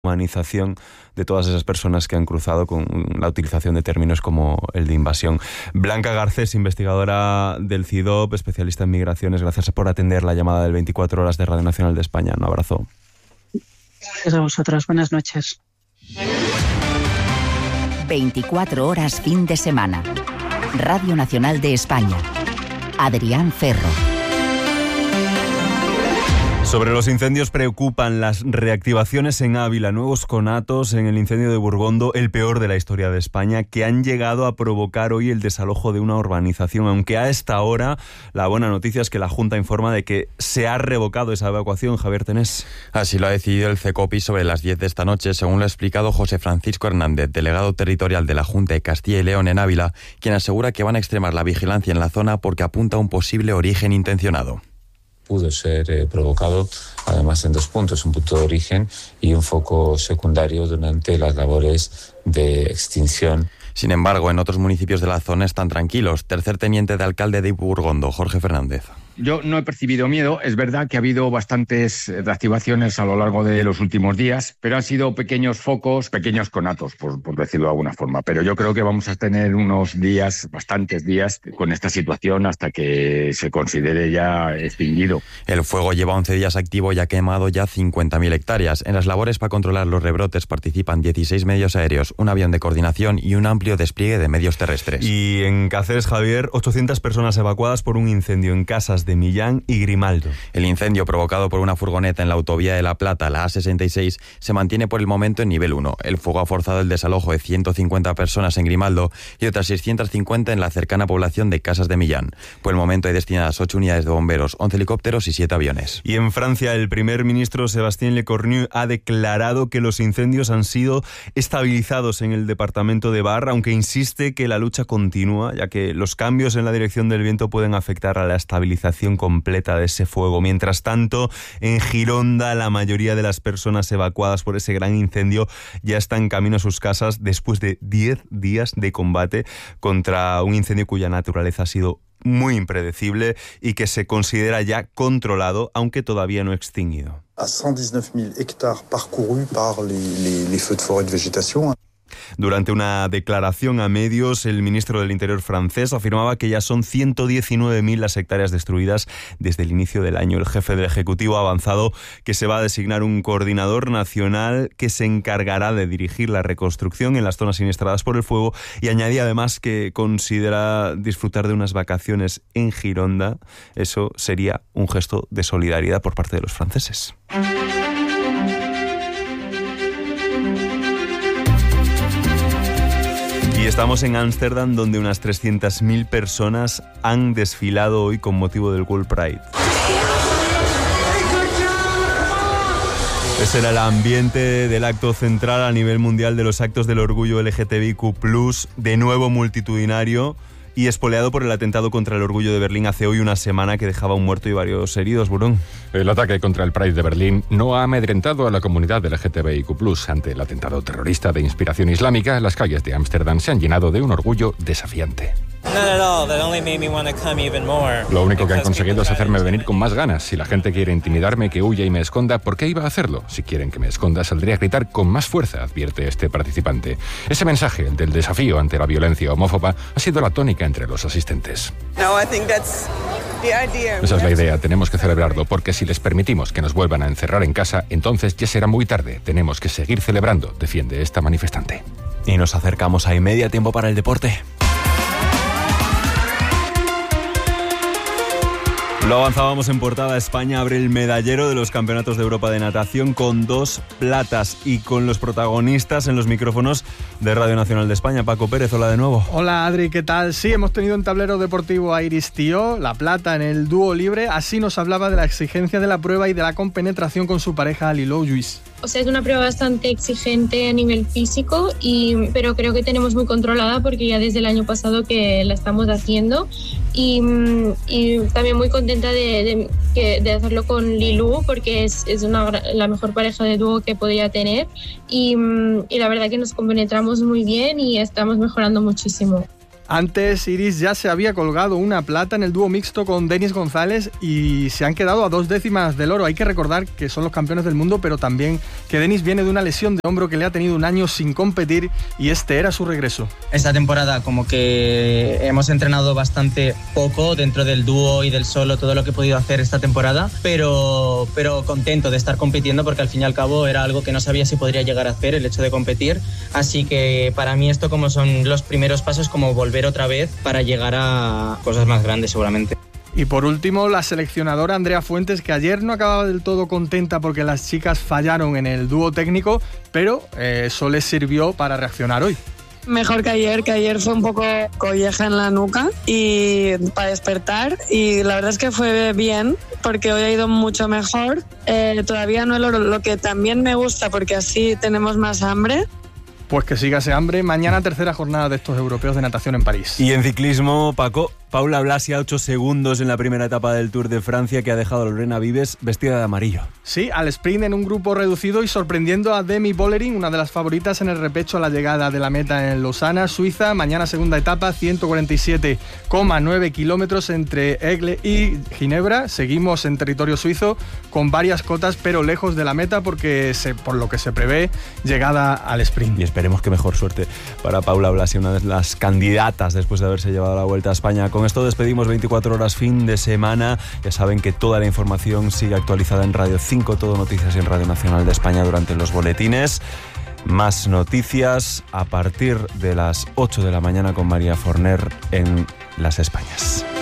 humanización de todas esas personas que han cruzado con la utilización de términos como el de invasión. Blanca Garcés, investigadora del CIDOB, especialista en migraciones, gracias por atender la llamada del 24 horas de Radio Nacional de España. Un abrazo. Gracias a vosotros. Buenas noches. 24 horas fin de semana. Radio Nacional de España. Adrián Ferro. Sobre los incendios preocupan las reactivaciones en Ávila, nuevos conatos en el incendio de Burgondo, el peor de la historia de España, que han llegado a provocar hoy el desalojo de una urbanización, aunque a esta hora la buena noticia es que la Junta informa de que se ha revocado esa evacuación. Javier Tenés. Así lo ha decidido el CECOPI sobre las 10 de esta noche, según lo ha explicado José Francisco Hernández, delegado territorial de la Junta de Castilla y León en Ávila, quien asegura que van a extremar la vigilancia en la zona porque apunta a un posible origen intencionado. Pudo ser provocado, además, en 2 puntos, un punto de origen y un foco secundario durante las labores de extinción. Sin embargo, en otros municipios de la zona están tranquilos. Tercer teniente de alcalde de Burgondo, Jorge Fernández. Yo no he percibido miedo. Es verdad que ha habido bastantes reactivaciones a lo largo de los últimos días, pero han sido pequeños focos, pequeños conatos, por decirlo de alguna forma. Pero yo creo que vamos a tener unos días, bastantes días, con esta situación hasta que se considere ya extinguido. El fuego lleva 11 días activo y ha quemado ya 50.000 hectáreas. En las labores para controlar los rebrotes participan 16 medios aéreos, un avión de coordinación y un amplio despliegue de medios terrestres. Y en Cáceres, Javier, 800 personas evacuadas por un incendio en casas de Millán y Grimaldo. El incendio provocado por una furgoneta en la autovía de La Plata, la A66, se mantiene por el momento en nivel 1. El fuego ha forzado el desalojo de 150 personas en Grimaldo y otras 650 en la cercana población de Casas de Millán. Por el momento hay destinadas 8 unidades de bomberos, 11 helicópteros y 7 aviones. Y en Francia, el primer ministro Sébastien Lecornu ha declarado que los incendios han sido estabilizados en el departamento de Var, aunque insiste que la lucha continúa, ya que los cambios en la dirección del viento pueden afectar a la estabilización completa de ese fuego. Mientras tanto, en Gironda, la mayoría de las personas evacuadas por ese gran incendio ya están camino a sus casas después de 10 días de combate contra un incendio cuya naturaleza ha sido muy impredecible y que se considera ya controlado, aunque todavía no extinguido. A 119.000 hectares parcourus par les feux de forêt de végétation. Durante una declaración a medios, el ministro del Interior francés afirmaba que ya son 119.000 las hectáreas destruidas desde el inicio del año. El jefe del Ejecutivo ha avanzado que se va a designar un coordinador nacional que se encargará de dirigir la reconstrucción en las zonas siniestradas por el fuego, y añadía además que considera disfrutar de unas vacaciones en Gironda. Eso sería un gesto de solidaridad por parte de los franceses. Y estamos en Ámsterdam, donde unas 300.000 personas han desfilado hoy con motivo del World Pride. Ese era el ambiente del acto central a nivel mundial de los actos del orgullo LGTBIQ+, de nuevo multitudinario y espoleado por el atentado contra el orgullo de Berlín hace hoy una semana, que dejaba un muerto y varios heridos. Burón. El ataque contra el Pride de Berlín no ha amedrentado a la comunidad LGTBIQ+. Ante el atentado terrorista de inspiración islámica, las calles de Ámsterdam se han llenado de un orgullo desafiante. Lo único que han conseguido es hacerme venir con más ganas. Si la gente quiere intimidarme, que huya y me esconda, ¿por qué iba a hacerlo? Si quieren que me esconda, saldré a gritar con más fuerza, advierte este participante. Ese mensaje, el del desafío ante la violencia homófoba, ha sido la tónica entre los asistentes. Esa es la idea, tenemos que celebrarlo, porque si les permitimos que nos vuelvan a encerrar en casa, entonces ya será muy tarde. Tenemos que seguir celebrando, defiende esta manifestante. Y nos acercamos a media tiempo para el deporte. Lo avanzábamos en portada. España abre el medallero de los campeonatos de Europa de natación con 2 platas y con los protagonistas en los micrófonos de Radio Nacional de España. Paco Pérez, hola de nuevo. Hola Adri, ¿qué tal? Sí, hemos tenido en tablero deportivo a Iris Tío, la plata en el dúo libre. Así nos hablaba de la exigencia de la prueba y de la compenetración con su pareja Lilou Lluís. O sea, es una prueba bastante exigente a nivel físico, pero creo que tenemos muy controlada porque ya desde el año pasado que la estamos haciendo, y también muy contenta de hacerlo con Lilou, porque es la mejor pareja de dúo que podría tener, y la verdad que nos compenetramos muy bien y estamos mejorando muchísimo. Antes, Iris ya se había colgado una plata en el dúo mixto con Denis González y se han quedado a 2 décimas del oro. Hay que recordar que son los campeones del mundo, pero también que Denis viene de una lesión de hombro que le ha tenido un año sin competir y este era su regreso. Esta temporada como que hemos entrenado bastante poco dentro del dúo y del solo, todo lo que he podido hacer esta temporada, pero contento de estar compitiendo porque al fin y al cabo era algo que no sabía si podría llegar a hacer, el hecho de competir. Así que para mí esto como son los primeros pasos, como volver otra vez para llegar a cosas más grandes seguramente. Y por último, la seleccionadora Andrea Fuentes, que ayer no acababa del todo contenta porque las chicas fallaron en el dúo técnico, pero eso les sirvió para reaccionar hoy. Mejor que ayer fue un poco colleja en la nuca y para despertar, y la verdad es que fue bien porque hoy ha ido mucho mejor. Todavía no el oro, lo que también me gusta porque así tenemos más hambre. Pues que siga ese hambre. Mañana tercera jornada de estos europeos de natación en París. Y en ciclismo, Paco, Paula Blasi a 8 segundos en la primera etapa del Tour de Francia, que ha dejado a Lorena Vives vestida de amarillo. Sí, al sprint en un grupo reducido y sorprendiendo a Demi Vollering, una de las favoritas en el repecho a la llegada de la meta en Lausana, Suiza. Mañana segunda etapa, 147,9 kilómetros entre Aigle y Ginebra. Seguimos en territorio suizo con varias cotas, pero lejos de la meta porque por lo que se prevé llegada al sprint. Y esperemos que mejor suerte para Paula Blasi, una de las candidatas después de haberse llevado la Vuelta a España. Con esto despedimos 24 horas fin de semana. Ya saben que toda la información sigue actualizada en Radio 5, Todo Noticias y en Radio Nacional de España durante los boletines. Más noticias a partir de las 8 de la mañana con María Forner en Las Españas.